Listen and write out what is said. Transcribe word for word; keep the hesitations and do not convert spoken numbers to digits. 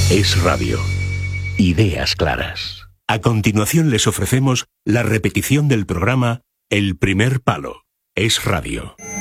Es Radio. Ideas claras. A continuación les ofrecemos la repetición del programa El Primer Palo. Es Radio.